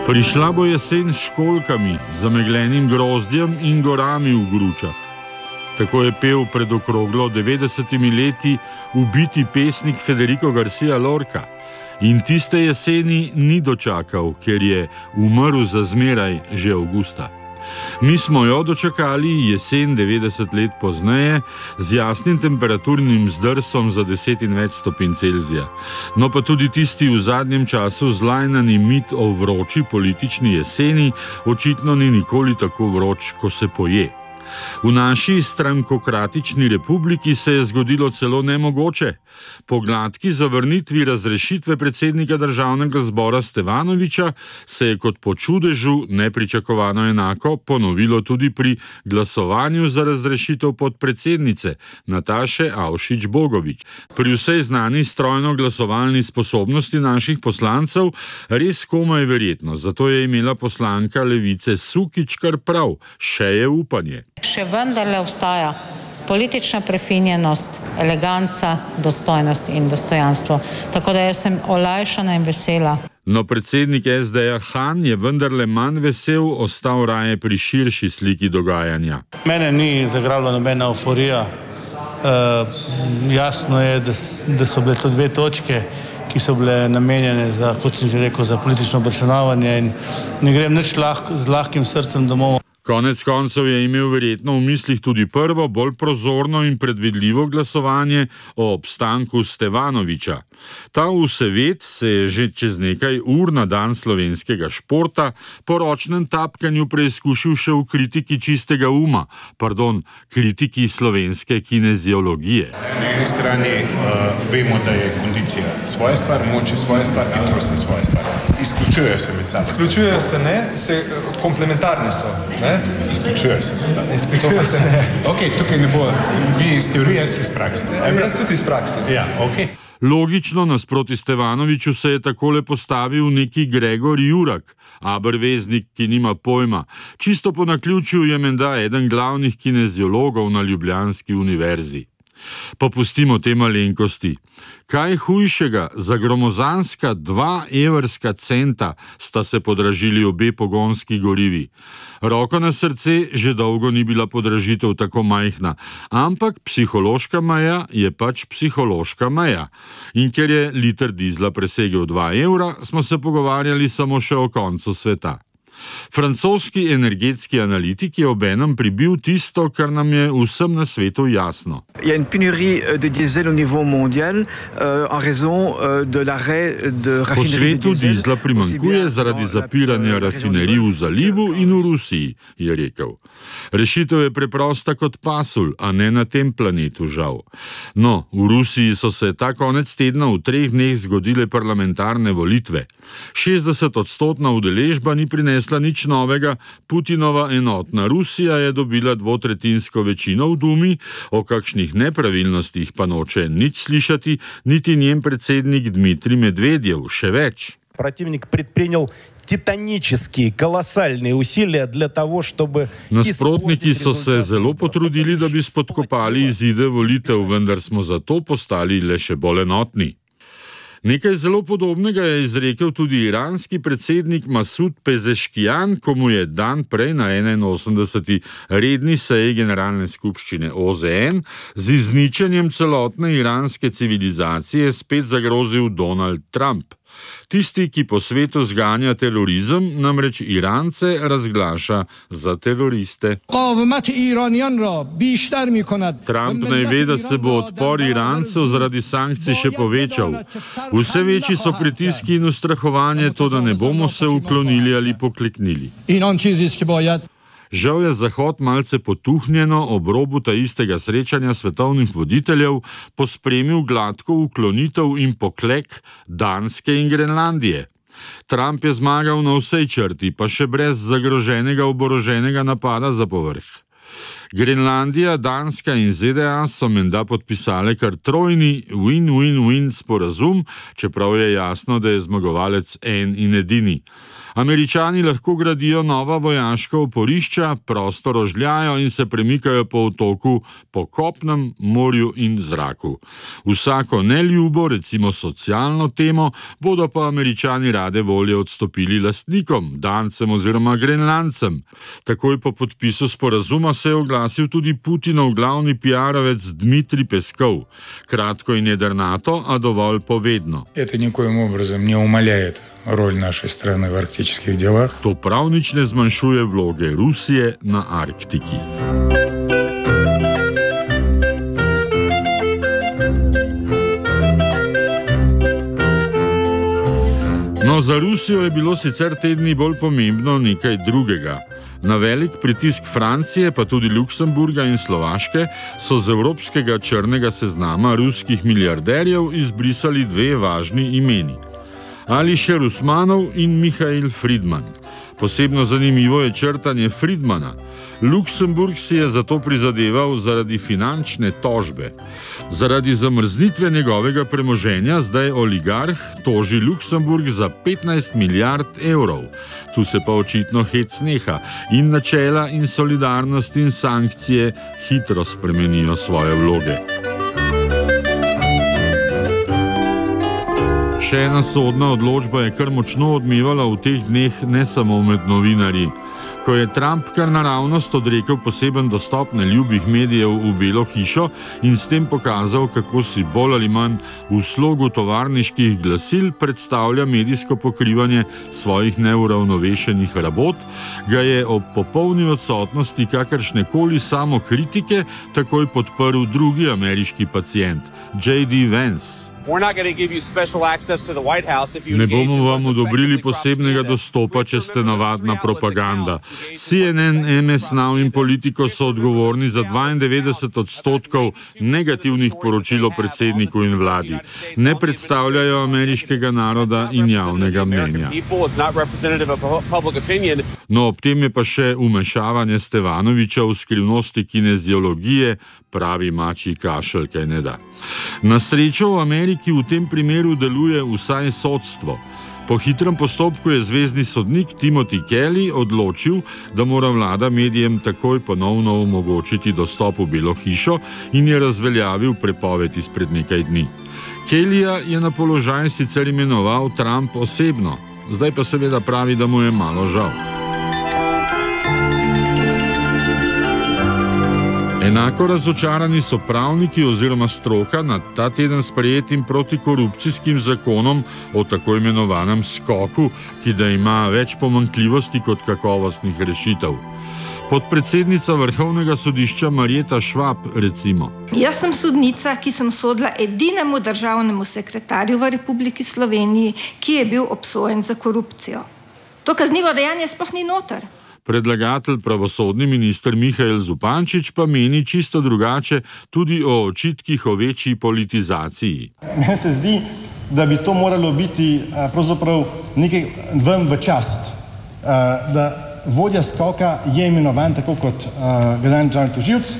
Prišla bo jesen s školjkami, zameglenim grozdjem in gorami v gručah. Tako je pel pred okroglo 90 leti ubiti pesnik Federico Garcia Lorca. In tiste jeseni ni dočakal, ker je umrl za zmeraj že avgusta. Mi smo jo dočakali jesen 90 let pozneje z jasnim temperaturnim zdrsom za 10 in več stopinj Celzija. No pa tudi tisti v zadnjem času zlajnani mit o vroči politični jeseni očitno ni nikoli tako vroč, ko se poje. V naši strankokratični republiki se je zgodilo celo nemogoče. Po gladki zavrnitvi razrešitve predsednika državnega zbora Stevanovića se je kot po čudežu nepričakovano enako ponovilo tudi pri glasovanju za razrešitev podpredsednice Nataše Avšič Bogovič. Pri vsej znani strojno-glasovalni sposobnosti naših poslancev res komaj verjetno, zato je imela poslanka Levice Sukič kar prav, še je upanje. Še vendarle obstaja politična prefinjenost, eleganca, dostojnost in dostojanstvo. Tako da jaz sem olajšana in vesela. No, predsednik SD-ja Han je vendarle manj vesel, ostal raje pri širši sliki dogajanja. Mene ni zagrabila nobena euforija. Jasno je, da so bile to dve točke, ki so bile namenjene za, kot sem že rekel, za politično obračunavanje in ne grem nič z lahkim srcem domov. Konec koncev je imel verjetno v mislih tudi prvo, bolj prozorno in predvidljivo glasovanje o obstanku Stevanovića. Ta vseved se je že čez nekaj ur na dan slovenskega športa po ročnem tapkanju preizkušil še v kritiki čistega uma, kritiki slovenske kineziologije. Na eni strani vemo, da je kondicija svoja stvar, moč je svoja stvar, hitrost je svoja stvar. Izključujejo se med sabo. Izključujejo se ne, komplementarni so, ne? Izključujejo se med sabo. Izključujejo se ne. Ok, tukaj ne bo, vi iz teorije, jaz iz prakse. Jaz tudi iz prakse. Ja, ok. Logično nasproti Stevanoviću se je takole postavil neki Gregor Jurak, aberveznik, ki nima pojma. Čisto po naključju je menda eden glavnih kineziologov na ljubljanski univerzi. Pa pustimo te malenkosti. Kaj hujšega, za gromozanska 2 evrska centa sta se podražili obe pogonski gorivi. Roko na srce, že dolgo ni bila podražitev tako majhna, ampak psihološka meja je pač psihološka meja. In ker je liter dizla presegel 2 evra, smo se pogovarjali samo še o koncu sveta. Francoski energetski analitik je obenem pribil tisto, kar nam je vsem na svetu jasno. Il y a une pénurie de diesel au niveau mondial en raison de l'arrêt de Po raffinerie de svetu diesel. dizla primanjkuje zaradi zapiranja rafinerij v zalivu in v Rusiji, je rekel. Rešitev je preprosta kot pasulj, a ne na tem planetu, žal. No, v Rusiji so se ta konec tedna v 3 dneh zgodile parlamentarne volitve. 60% udeležba ni prinesla nič novega, Putinova enotna Rusija je dobila 2/3 večino v Dumi, o kakšnih nepravilnostih pa noče nič slišati, niti njen predsednik Dmitrij Medvedjev, še več. Противник предпринял титанические, колоссальные усилия для того, чтобы... Nasprotniki so se zelo potrudili, da bi spodkopali izide volitev, vendar smo zato postali le še bolj enotni. Nekaj zelo podobnega je izrekel tudi iranski predsednik Masud Pezeškijan, ko mu je dan prej na 81. redni seji Generalne skupščine OZN z izničenjem celotne iranske civilizacije spet zagrozil Donald Trump. Tisti, ki po svetu zganja terorizem, namreč Irance razglaša za teroriste. Trump naj ve, da se bo odpor Irancev zaradi sankcij še povečal. Vse večji so pritiski in ustrahovanje, to da ne bomo se uklonili ali pokleknili. Žal je Zahod malce potuhnjeno ob robu ta istega srečanja svetovnih voditeljev pospremil gladko uklonitev in poklek Danske in Grenlandije. Trump je zmagal na vsej črti, pa še brez zagroženega oboroženega napada za povrh. Grenlandija, Danska in ZDA so menda podpisale kar trojni win-win-win sporazum, čeprav je jasno, da je zmagovalec en in edini. Američani lahko gradijo nova vojaška oporišča, prosto rožljajo in se premikajo po otoku, po kopnem, morju in zraku. Vsako neljubo, recimo socialno temo, bodo pa Američani rade volje odstopili lastnikom, Dancem oziroma Grenlancem. Takoj po podpisu sporazuma se je oglasil tudi Putinov glavni PR-ovec Dmitrij Peskov. Kratko in jedrnato, a dovolj povedno. Это никоим образом не умаляет роль нашей страны в арктических делах. To prav nič ne zmanjšuje vloge Rusije na Arktiki. No, za Rusijo je bilo sicer te dni bolj pomembno nekaj drugega. Na velik pritisk Francije, pa tudi Luksemburga in Slovaške, so z evropskega črnega seznama ruskih milijarderjev izbrisali dve važni imeni. Alisher Usmanov in Mihail Friedman. Posebno zanimivo je črtanje Friedmana. Luksemburg si je zato prizadeval zaradi finančne tožbe. Zaradi zamrznitve njegovega premoženja zdaj oligarh toži Luksemburg za 15 milijard evrov. Tu se pa očitno hec neha in načela in solidarnost in sankcije hitro spremenijo svoje vloge. Še ena sodna odločba je kar močno odmevala v teh dneh ne samo med novinarji. Ko je Trump kar naravnost odrekel poseben dostop neljubih medijev v Belo hišo in s tem pokazal, kako si bolj ali manj v slogu tovarniških glasil predstavlja medijsko pokrivanje svojih neuravnovešenih rabot, ga je ob popolni odsotnosti kakršnekoli samokritike takoj podprl drugi ameriški pacient, J.D. Vance. Ne bomo vam odobrili posebnega dostopa, če ste navadna propaganda. CNN, MS Now in Politico so odgovorni za 92% negativnih poročil o predsedniku in vladi. Ne predstavljajo ameriškega naroda in javnega mnenja. No, ob tem je pa še umešavanje Stevanoviča v skrivnosti kineziologije, pravi mačji kašelj, kaj ne da. Na srečo v Ameriki v tem primeru deluje vsaj sodstvo. Po hitrem postopku je zvezni sodnik Timothy Kelly odločil, da mora vlada medijem takoj ponovno omogočiti dostop v Belo hišo in je razveljavil prepoved izpred nekaj dni. Kellyja je na položaj sicer imenoval Trump osebno, zdaj pa seveda pravi, da mu je malo žal. Enako razočarani so pravniki oziroma stroka nad ta teden sprejetim protikorupcijskim zakonom o tako imenovanem skoku, ki da ima več pomanjkljivosti kot kakovostnih rešitev. Podpredsednica Vrhovnega sodišča Marjeta Švab, recimo. Jaz sem sodnica, ki sem sodila edinemu državnemu sekretarju v Republiki Sloveniji, ki je bil obsojen za korupcijo. To kaznivo dejanje sploh ni noter. Predlagatelj pravosodni minister Mihael Zupančič pa meni čisto drugače tudi o očitkih o večji politizaciji. Meni se zdi, da bi to moralo biti pravzaprav nekaj vam v čast, da vodja skoka je imenovan tako kot generalni državni tožilec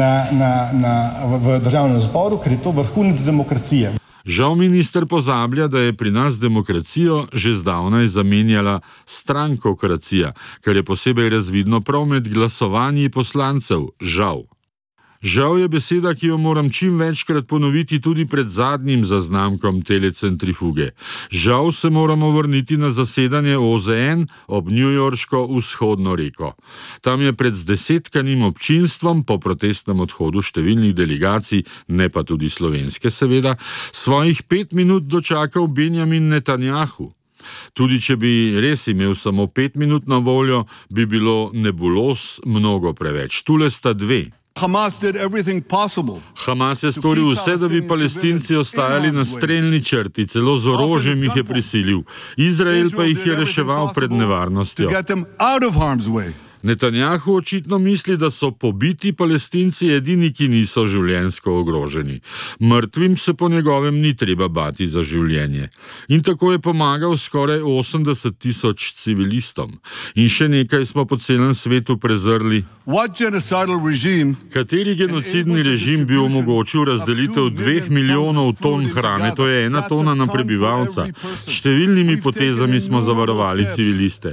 v državnem zboru, ker je to vrhunec demokracije. Žal minister pozablja, da je pri nas demokracijo že zdavnaj zamenjala strankokracija, kar je posebej razvidno prav med glasovanji poslancev, žal. Žal je beseda, ki jo moram čim večkrat ponoviti tudi pred zadnjim zaznamkom telecentrifuge. Žal se moramo vrniti na zasedanje OZN ob newyorško vzhodno reko. Tam je pred zdesetkanim občinstvom po protestnem odhodu številnih delegacij, ne pa tudi slovenske seveda, svojih 5 minut dočakal Benjamin Netanjahu. Tudi če bi res imel samo 5 minut na voljo, bi bilo nebulos mnogo preveč. Tule sta dve. Hamas je storil vse, da bi Palestinci ostajali na strelni črti, celo z orožjem jih je prisilil. Izrael pa jih je reševal pred nevarnostjo. Netanjahu očitno misli, da so pobiti Palestinci edini, ki niso življenjsko ogroženi. Mrtvim se po njegovem ni treba bati za življenje. In tako je pomagal skoraj 80,000 civilistom. In še nekaj smo po celem svetu prezrli. Kateri genocidni režim bi omogočil razdelitev 2 milijonov ton hrane, to je 1 tona na prebivalca. S številnimi potezami smo zavarovali civiliste.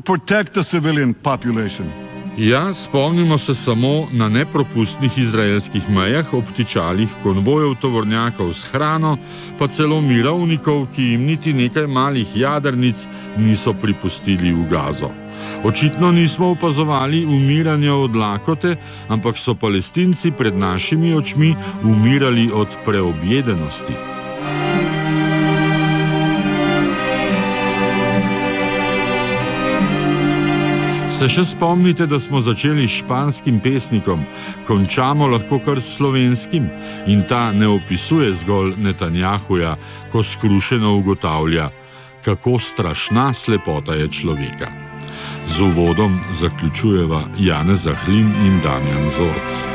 Ja, spomnimo se samo na nepropustnih izraelskih mejah obtičalih konvojev tovornjakov s hrano, pa celo mirovnikov, ki jim niti nekaj malih jadrnic niso pripustili v Gazo. Očitno nismo opazovali umiranja od lakote, ampak so Palestinci pred našimi očmi umirali od preobjedenosti. Se še spomnite, da smo začeli s španskim pesnikom, končamo lahko kar s slovenskim in ta ne opisuje zgolj Netanjahuja, ko skrušeno ugotavlja, kako strašna slepota je človeka. Z uvodom zaključujeva Janez Zahlin in Damjan Zorc.